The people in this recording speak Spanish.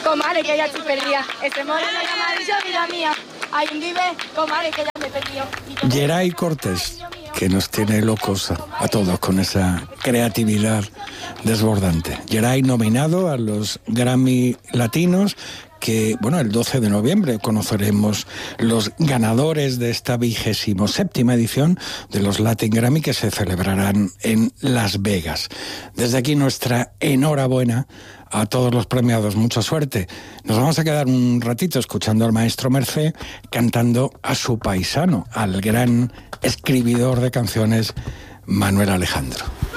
Comadre, que ya estoy perdida. Este moreno y amarillo, vida mía. Ahí vive, comadre, que ya me he perdido. Geray Cortés, que nos tiene locos a todos con esa creatividad desbordante. Geray nominado a los Grammy Latinos, que, bueno, el 12 de noviembre conoceremos los ganadores de esta 27ª edición de los Latin Grammy, que se celebrarán en Las Vegas. Desde aquí nuestra enhorabuena a todos los premiados, mucha suerte. Nos vamos a quedar un ratito escuchando al maestro Mercé cantando a su paisano, al gran escribidor de canciones Manuel Alejandro.